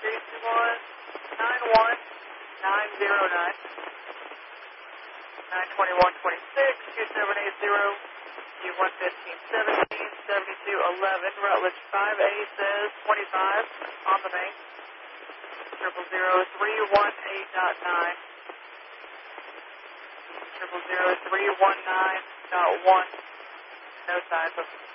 Rutledge 5A says 25 on the main. 000-318.9. 000-319.1. No signs of